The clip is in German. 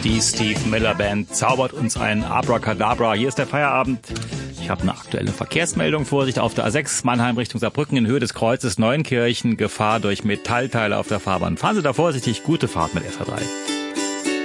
Die Steve Miller Band zaubert uns ein Abracadabra. Hier ist der Feierabend. Ich habe eine aktuelle Verkehrsmeldung. Vorsicht auf der A6 Mannheim Richtung Saarbrücken in Höhe des Kreuzes Neunkirchen. Gefahr durch Metallteile auf der Fahrbahn. Fahren Sie da vorsichtig. Gute Fahrt mit SH3.